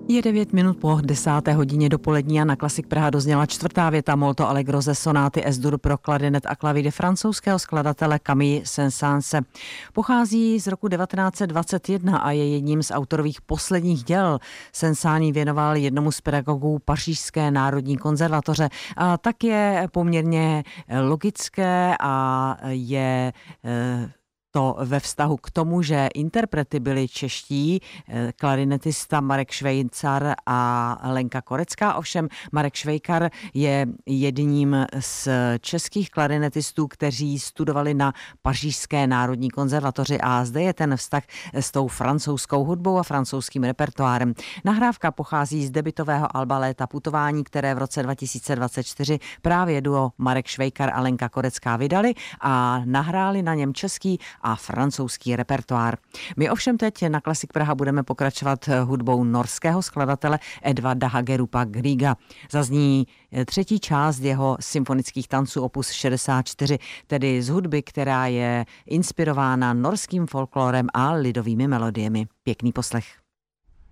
Je 9 minut po 10. hodině dopolední a na Klasik Praha dozněla čtvrtá věta Molto Allegro ze sonáty S-dur pro klarinet a klavíry francouzského skladatele Camille Saint-Saënse. Pochází z roku 1921 a je jedním z autorových posledních děl. Saint-Saëns věnoval jednomu z pedagogů Pařížské národní konzervatoře a tak je poměrně logické a je to ve vztahu k tomu, že interprety byli čeští, klarinetista Marek Švejcar a Lenka Korecká. Ovšem Marek Švejkar je jedním z českých klarinetistů, kteří studovali na Pařížské národní konzervatoři a zde je ten vztah s tou francouzskou hudbou a francouzským repertoárem. Nahrávka pochází z debutového alba Léta putování, které v roce 2024 právě duo Marek Švejkar a Lenka Korecká vydali a nahráli na něm český a francouzský repertoár. My ovšem teď na Klasik Praha budeme pokračovat hudbou norského skladatele Edvarda Hagerupa Grieга. Zazní třetí část jeho symfonických tanců opus 64, tedy z hudby, která je inspirována norským folklorem a lidovými melodiemi. Pěkný poslech.